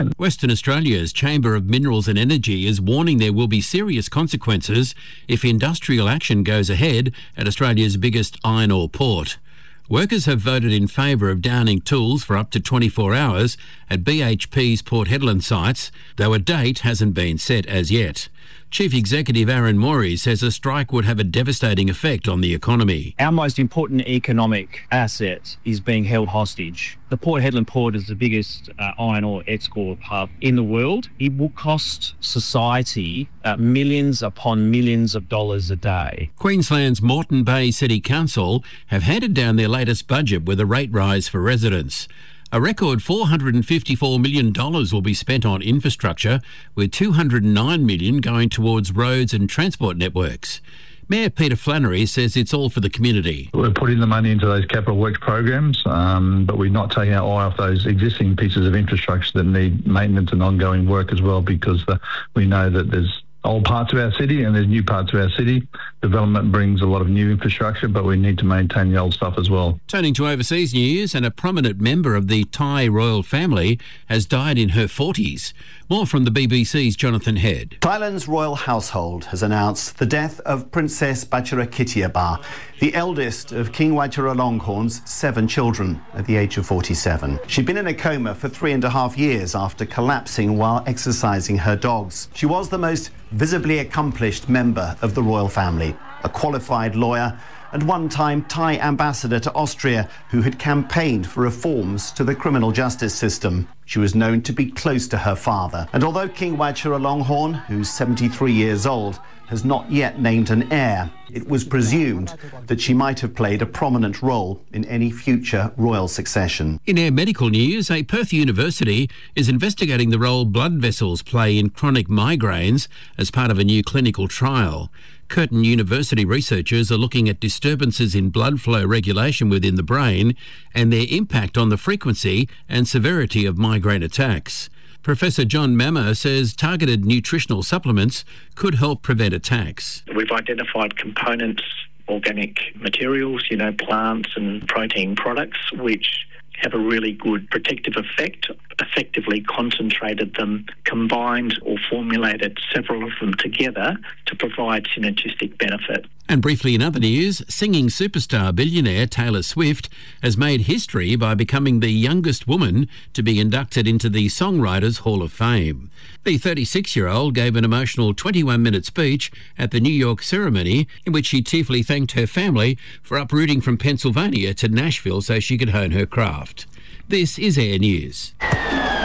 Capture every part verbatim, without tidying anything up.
Western Australia's Chamber of Minerals and Energy is warning there will be serious consequences if industrial action goes ahead at Australia's biggest iron ore port. Workers have voted in favour of downing tools for up to twenty-four hours at B H P's Port Hedland sites, though a date hasn't been set as yet. Chief Executive Aaron Morey says a strike would have a devastating effect on the economy. Our most important economic asset is being held hostage. The Port Hedland port is the biggest uh, iron ore export hub in the world. It will cost society uh, millions upon millions of dollars a day. Queensland's Moreton Bay City Council have handed down their latest budget with a rate rise for residents. A record four hundred fifty-four million dollars will be spent on infrastructure, with two hundred nine million dollars going towards roads and transport networks. Mayor Peter Flannery says it's all for the community. We're putting the money into those capital works programs, um, but we're not taking our eye off those existing pieces of infrastructure that need maintenance and ongoing work as well, because uh, we know that there's old parts of our city and there's new parts of our city. Development brings a lot of new infrastructure, but we need to maintain the old stuff as well. Turning to overseas news, and a prominent member of the Thai royal family has died in her forties. More from the B B C's Jonathan Head. Thailand's royal household has announced the death of Princess Bachirakitsiapa, the eldest of King Vajiralongkorn's seven children, at the age of forty-seven. She'd been in a coma for three and a half years after collapsing while exercising her dogs. She was the most visibly accomplished member of the royal family, a qualified lawyer and one-time Thai ambassador to Austria who had campaigned for reforms to the criminal justice system. She was known to be close to her father. And although King Vajiralongkorn, who's seventy-three years old, has not yet named an heir, it was presumed that she might have played a prominent role in any future royal succession. In our medical news, a Perth university is investigating the role blood vessels play in chronic migraines as part of a new clinical trial. Curtin University researchers are looking at disturbances in blood flow regulation within the brain and their impact on the frequency and severity of migraine attacks. Professor John Mammer says targeted nutritional supplements could help prevent attacks. We've identified components, organic materials, you know, plants and protein products, which have a really good protective effect, effectively concentrated them, combined or formulated several of them together to provide synergistic benefit. And briefly in other news, singing superstar billionaire Taylor Swift has made history by becoming the youngest woman to be inducted into the Songwriters Hall of Fame. The thirty-six-year-old gave an emotional twenty-one minute speech at the New York ceremony in which she tearfully thanked her family for uprooting from Pennsylvania to Nashville so she could hone her craft. This is Air News. The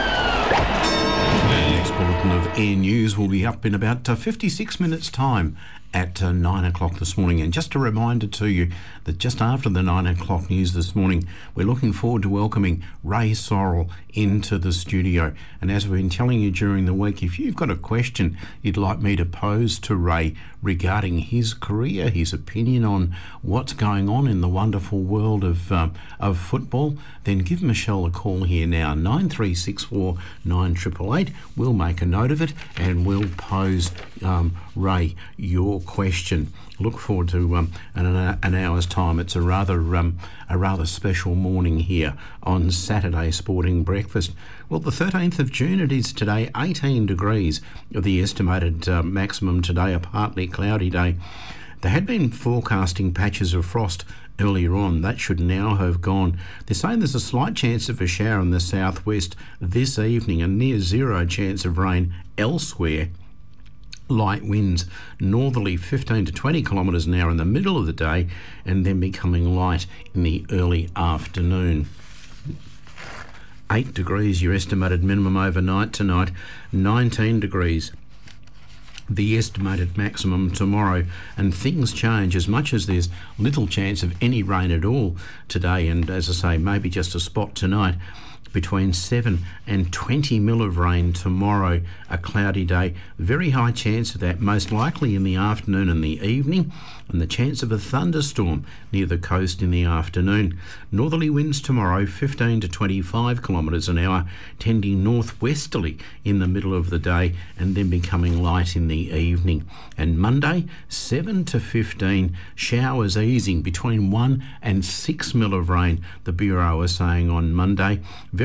next bulletin of Air News will be up in about uh, fifty-six minutes' time at uh, nine o'clock this morning. And just a reminder to you that just after the nine o'clock news this morning, we're looking forward to welcoming Ray Sorrell into the studio. And as we've been telling you during the week, if you've got a question you'd like me to pose to Ray regarding his career, his opinion on what's going on in the wonderful world of um, of football, then give Michelle a call here now, nine three six four nine eight eight eight. We'll make a note of it and we'll pose um, Ray your question. Look forward to um, an, an hour's time. It's a rather um, a rather special morning here on Saturday Sporting Breakfast. Well, the thirteenth of June it is today, eighteen degrees. The estimated uh, maximum today, a partly cloudy day. They had been forecasting patches of frost earlier on. That should now have gone. They're saying there's a slight chance of a shower in the southwest this evening and near zero chance of rain elsewhere. Light winds, northerly fifteen to twenty kilometres an hour in the middle of the day and then becoming light in the early afternoon. eight degrees your estimated minimum overnight tonight, nineteen degrees the estimated maximum tomorrow, and things change as much as there's little chance of any rain at all today, and as I say, maybe just a spot tonight. Between seven and twenty mil of rain tomorrow, a cloudy day. Very high chance of that, most likely in the afternoon and the evening, and the chance of a thunderstorm near the coast in the afternoon. Northerly winds tomorrow, fifteen to twenty-five kilometres an hour, tending northwesterly in the middle of the day and then becoming light in the evening. And Monday, seven to fifteen, showers easing between one and six mil of rain, the Bureau is saying on Monday. Very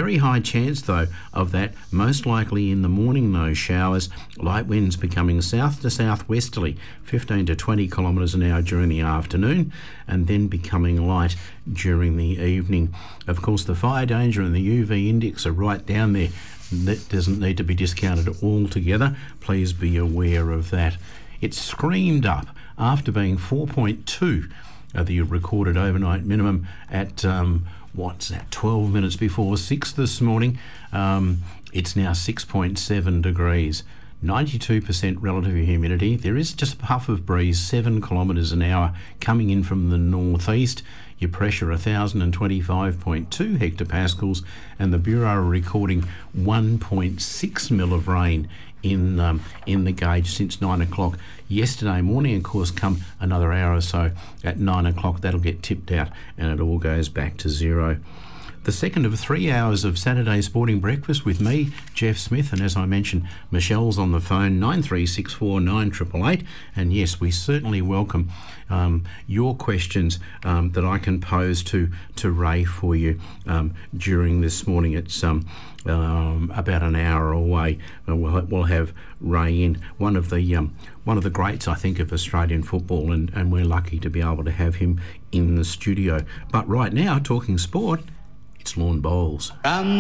very high chance, though, of that. Most likely in the morning, those showers. Light winds becoming south to southwesterly, fifteen to twenty kilometres an hour during the afternoon, and then becoming light during the evening. Of course, the fire danger and the U V index are right down there. That doesn't need to be discounted altogether. Please be aware of that. It screamed up after being four point two, uh, the recorded overnight minimum at, um, what's that, twelve minutes before six this morning. Um, it's now six point seven degrees. ninety-two percent relative humidity. There is just a puff of breeze, seven kilometres an hour, coming in from the northeast. Your pressure one thousand twenty-five point two hectopascals, and the Bureau are recording one point six mil of rain in um, in the gauge since nine o'clock yesterday morning. Of course, come another hour or so at nine o'clock, that'll get tipped out and it all goes back to zero. The second of three hours of Saturday Sporting Breakfast with me, Jeff Smith, and as I mentioned, Michelle's on the phone, nine three six four nine eight eight eight, and yes, we certainly welcome um, your questions um, that I can pose to to Ray for you um, during this morning. It's um, um, about an hour away. We'll, we'll have Ray in, one of the um, one of the greats, I think, of Australian football, and, and we're lucky to be able to have him in the studio. But right now, talking sport, it's Lawn Bowls. Um.